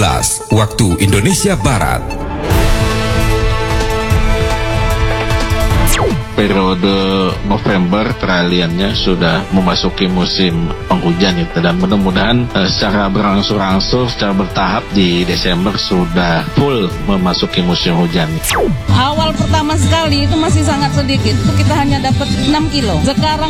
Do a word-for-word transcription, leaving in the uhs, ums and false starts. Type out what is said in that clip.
waktu Indonesia Barat. Periode November peralihannya sudah memasuki musim penghujan itu, dan mudah-mudahan eh, secara berangsur-angsur, secara bertahap di Desember sudah full memasuki musim hujan. Awal pertama sekali itu masih sangat sedikit, itu kita hanya dapat enam kilo. Sekarang